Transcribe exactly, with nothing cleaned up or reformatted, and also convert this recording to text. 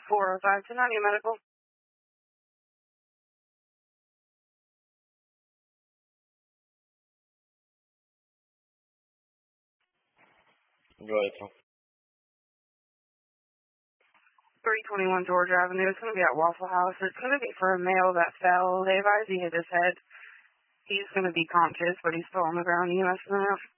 four oh five to ninety medical. Go ahead, Tom. three twenty-one George Avenue. It's going to be at Waffle House. It's going to be for a male that fell. They advised he hit his head. He's going to be conscious, but he's still on the ground. E M S is going to